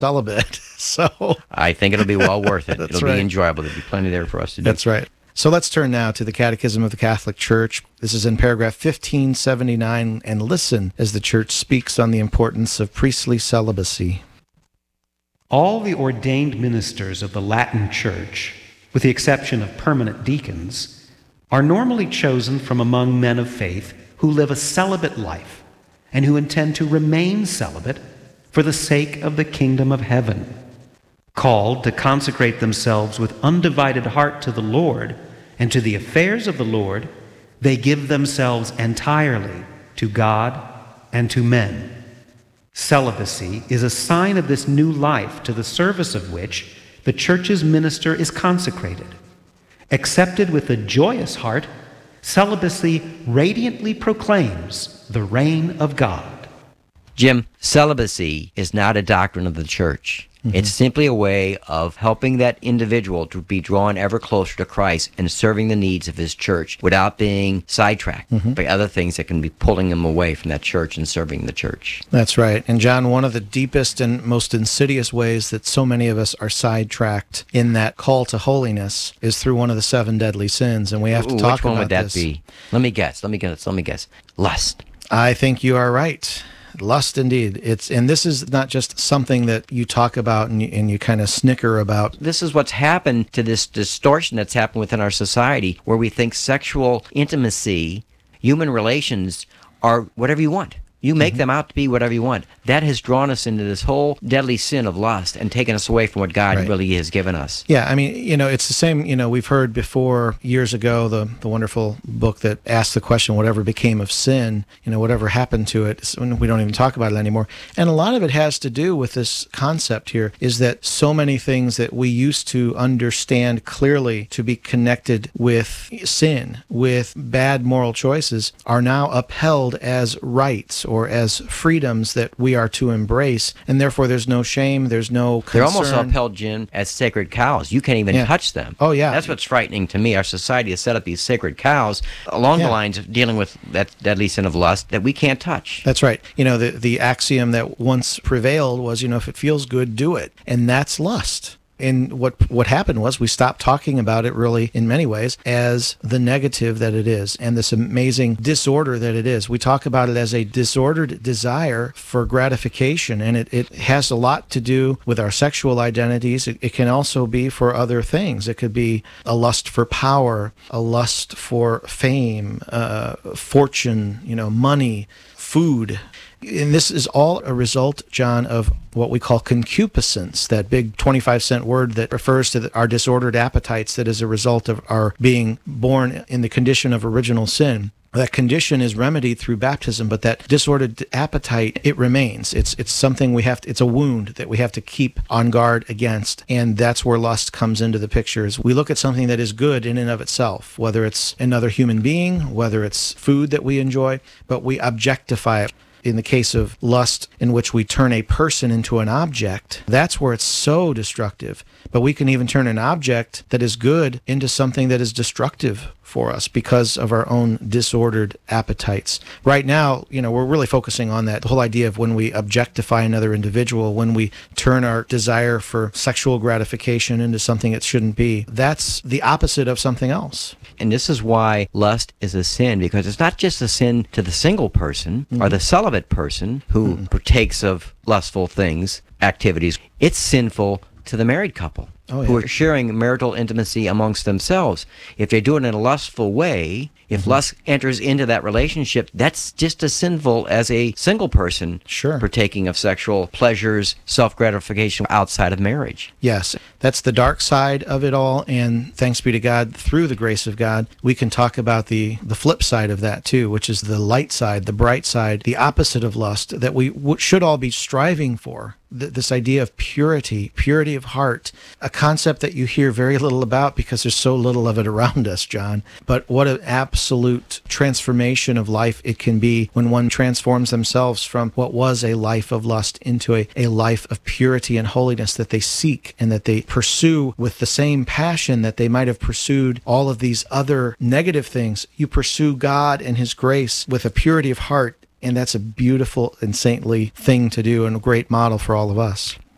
celibate. So I think it'll be well worth it. That's It'll right. be enjoyable. There'll be plenty there for us to do. That's right. So let's turn now to the Catechism of the Catholic Church. This is in paragraph 1579, and listen as the Church speaks on the importance of priestly celibacy. All the ordained ministers of the Latin Church, with the exception of permanent deacons, are normally chosen from among men of faith who live a celibate life and who intend to remain celibate for the sake of the kingdom of heaven. Called to consecrate themselves with undivided heart to the Lord and to the affairs of the Lord, they give themselves entirely to God and to men. Celibacy is a sign of this new life to the service of which the Church's minister is consecrated. Accepted with a joyous heart, celibacy radiantly proclaims the reign of God. Jim, celibacy is not a doctrine of the Church. Mm-hmm. It's simply a way of helping that individual to be drawn ever closer to Christ and serving the needs of his church without being sidetracked by other things that can be pulling them away from that church and serving the church. That's right. And John, one of the deepest and most insidious ways that so many of us are sidetracked in that call to holiness is through one of the 7 deadly sins. And we have to talk which one about would that this. be? Let me guess. Lust. I think you are right. Lust, indeed. And this is not just something that you talk about and you kind of snicker about. This is what's happened to this distortion that's happened within our society, where we think sexual intimacy, human relations, are whatever you want. You make them out to be whatever you want. That has drawn us into this whole deadly sin of lust and taken us away from what God really has given us. Yeah, I mean, it's the same, we've heard before years ago the wonderful book that asked the question, whatever became of sin, whatever happened to it. We don't even talk about it anymore. And a lot of it has to do with this concept here, is that so many things that we used to understand clearly to be connected with sin, with bad moral choices, are now upheld as rights or as freedoms that we are to embrace, and therefore there's no shame, there's no concern. They're almost upheld, Jim, as sacred cows. You can't even touch them. Oh, yeah. That's what's frightening to me. Our society has set up these sacred cows along the lines of dealing with that deadly sin of lust that we can't touch. That's right. The axiom that once prevailed was, if it feels good, do it. And that's lust. And what happened was we stopped talking about it really in many ways as the negative that it is and this amazing disorder that it is. We talk about it as a disordered desire for gratification, and it has a lot to do with our sexual identities. It can also be for other things. It could be a lust for power, a lust for fame, fortune, money, food. And this is all a result, John, of what we call concupiscence, that big 25-cent word that refers to our disordered appetites that is a result of our being born in the condition of original sin. That condition is remedied through baptism, but that disordered appetite, it remains. It's something it's a wound that we have to keep on guard against, and that's where lust comes into the picture. Is we look at something that is good in and of itself, whether it's another human being, whether it's food that we enjoy, but we objectify it. In the case of lust, in which we turn a person into an object, that's where it's so destructive. But we can even turn an object that is good into something that is destructive for us because of our own disordered appetites. Right now, we're really focusing on that, the whole idea of when we objectify another individual, when we turn our desire for sexual gratification into something it shouldn't be. That's the opposite of something else. And this is why lust is a sin, because it's not just a sin to the single person or the celibate person who partakes of lustful things, activities. It's sinful to the married couple who are sharing marital intimacy amongst themselves. If they do it in a lustful way, if lust enters into that relationship, that's just as sinful as a single person partaking of sexual pleasures, self-gratification outside of marriage. Yes, that's the dark side of it all, and thanks be to God, through the grace of God, we can talk about the flip side of that too, which is the light side, the bright side, the opposite of lust that we should all be striving for. This idea of purity of heart, a concept that you hear very little about because there's so little of it around us, John. But what an absolute transformation of life it can be when one transforms themselves from what was a life of lust into a life of purity and holiness that they seek and that they pursue with the same passion that they might have pursued all of these other negative things. You pursue God and His grace with a purity of heart. And that's a beautiful and saintly thing to do and a great model for all of us.